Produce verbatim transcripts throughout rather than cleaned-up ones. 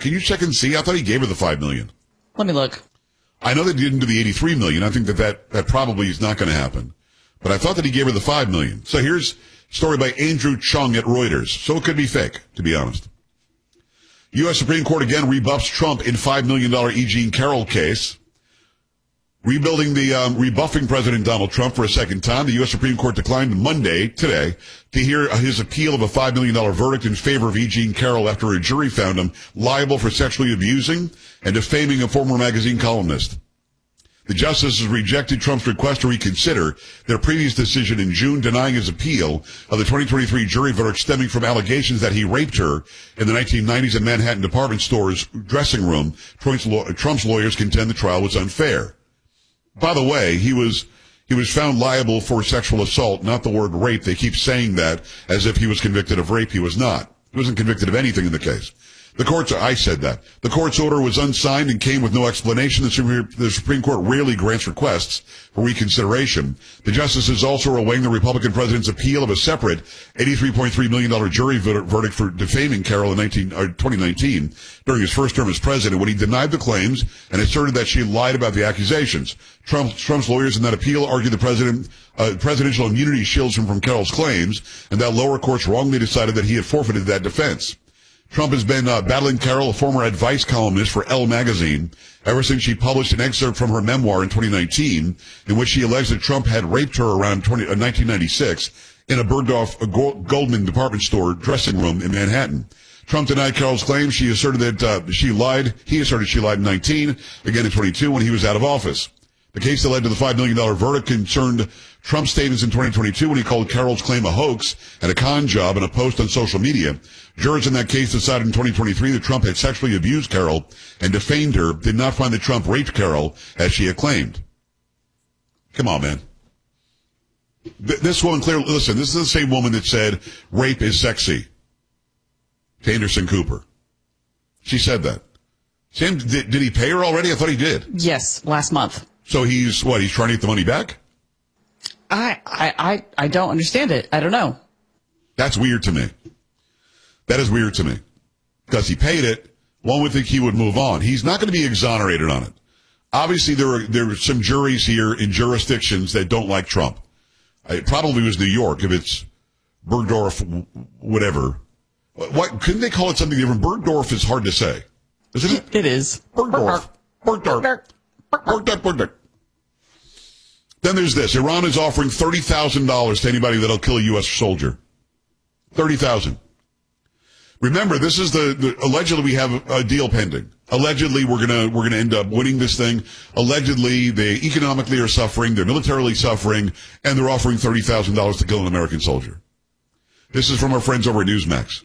Can you check and see? I thought he gave her the five million dollars. Let me look. I know they didn't do the eighty-three million dollars. I think that that, that probably is not going to happen. But I thought that he gave her the five million dollars. So here's a story by Andrew Chung at Reuters. So it could be fake, to be honest. U S Supreme Court again rebuffs Trump in five million dollars E. Jean Carroll case. Rebuilding the, um, rebuffing President Donald Trump for a second time, the U S Supreme Court declined Monday, today, to hear his appeal of a five million dollars verdict in favor of E. Jean Carroll after a jury found him liable for sexually abusing and defaming a former magazine columnist. The justices rejected Trump's request to reconsider their previous decision in June denying his appeal of the twenty twenty-three jury verdict stemming from allegations that he raped her in the nineteen nineties in Manhattan department store's dressing room. Trump's lawyers contend the trial was unfair. By the way, he was he was found liable for sexual assault, not the word rape. They keep saying that as if he was convicted of rape. He was not. He wasn't convicted of anything in the case. The court's, I said that. The court's order was unsigned and came with no explanation. The Supreme, the Supreme Court rarely grants requests for reconsideration. The justices also are awaiting the Republican president's appeal of a separate eighty-three point three million dollars jury verdict for defaming Carroll in nineteen, or twenty nineteen during his first term as president when he denied the claims and asserted that she lied about the accusations. Trump, Trump's lawyers in that appeal argued the president, uh, presidential immunity shields him from Carroll's claims and that lower courts wrongly decided that he had forfeited that defense. Trump has been uh, battling Carroll, a former advice columnist for Elle magazine, ever since she published an excerpt from her memoir in twenty nineteen, in which she alleged that Trump had raped her around twenty, uh, nineteen ninety-six in a Bergdorf a Goldman department store dressing room in Manhattan. Trump denied Carroll's claims. She asserted that uh, she lied. He asserted she lied in nineteen, again in twenty-two when he was out of office. The case that led to the five million dollars verdict concerned Trump's statements in twenty twenty-two when he called Carroll's claim a hoax and a con job in a post on social media. Jurors in that case decided in twenty twenty-three that Trump had sexually abused Carroll and defamed her, did not find that Trump raped Carroll, as she had claimed. Come on, man. This woman clearly, listen, this is the same woman that said rape is sexy to Anderson Cooper. She said that. Sam, did, did he pay her already? I thought he did. Yes, last month. So he's, what, he's trying to get the money back? I, I, I, I don't understand it. I don't know. That's weird to me. That is weird to me. Because he paid it, one would think he would move on. He's not going to be exonerated on it. Obviously, there are, there are some juries here in jurisdictions that don't like Trump. It probably was New York, if it's Bergdorf, whatever. What, couldn't they call it something different? Bergdorf is hard to say, isn't it? It is. Bergdorf. Bergdorf. Bergdorf. Bergdorf. Then there's this. Iran is offering thirty thousand dollars to anybody that'll kill a U S soldier. thirty thousand dollars. Remember, this is the, the, allegedly we have a deal pending. Allegedly we're gonna, we're gonna end up winning this thing. Allegedly they economically are suffering, they're militarily suffering, and they're offering thirty thousand dollars to kill an American soldier. This is from our friends over at Newsmax.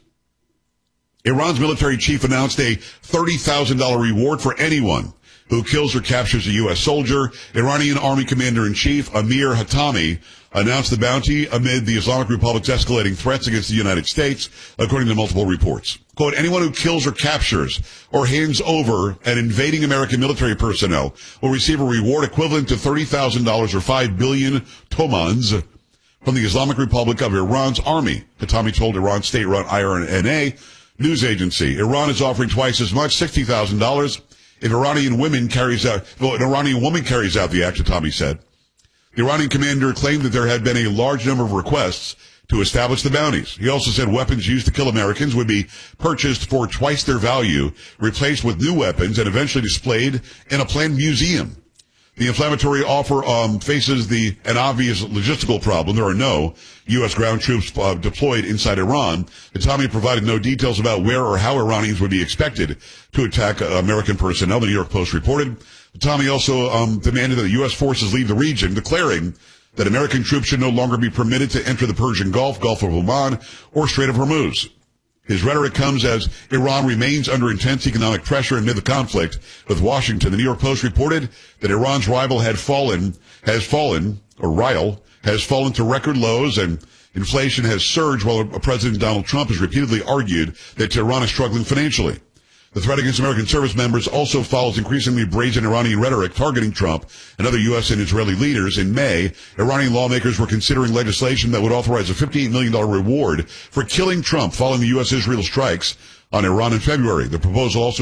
Iran's military chief announced a thirty thousand dollars reward for anyone who kills or captures a U S soldier. Iranian Army Commander-in-Chief Amir Hatami announced the bounty amid the Islamic Republic's escalating threats against the United States, according to multiple reports. Quote, anyone who kills or captures or hands over an invading American military personnel will receive a reward equivalent to thirty thousand dollars or five billion tomans from the Islamic Republic of Iran's army, Hatami told Iran's state-run I R N A news agency. Iran is offering twice as much, sixty thousand dollars, if Iranian women carries out, well, an Iranian woman carries out the act, Hatami said. The Iranian commander claimed that there had been a large number of requests to establish the bounties. He also said weapons used to kill Americans would be purchased for twice their value, replaced with new weapons, and eventually displayed in a planned museum. The inflammatory offer um, faces the an obvious logistical problem. There are no U S ground troops uh, deployed inside Iran. Hatami provided no details about where or how Iranians would be expected to attack uh, American personnel, the New York Post reported. Hatami also um, demanded that the U S forces leave the region, declaring that American troops should no longer be permitted to enter the Persian Gulf, Gulf of Oman, or Strait of Hormuz. His rhetoric comes as Iran remains under intense economic pressure amid the conflict with Washington. The New York Post reported that Iran's rival had fallen, has fallen, or rival, has fallen to record lows and inflation has surged while President Donald Trump has repeatedly argued that Tehran is struggling financially. The threat against American service members also follows increasingly brazen Iranian rhetoric targeting Trump and other U S and Israeli leaders. In May, Iranian lawmakers were considering legislation that would authorize a fifty-eight million dollars reward for killing Trump following the U S Israel strikes on Iran in February. The proposal also